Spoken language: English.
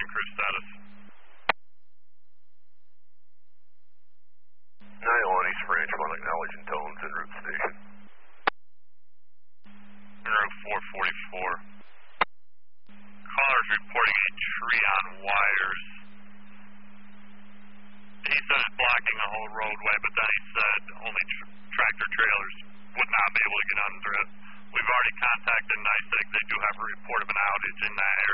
station crew status. 901 East Branch 1, acknowledging tones en route station. En route 444. Caller's reporting a tree on wires. He said it's blocking the whole roadway, but then he said only tractor trailers would not be able to get under it. We've already contacted NYSEG. They do have a report of an outage in that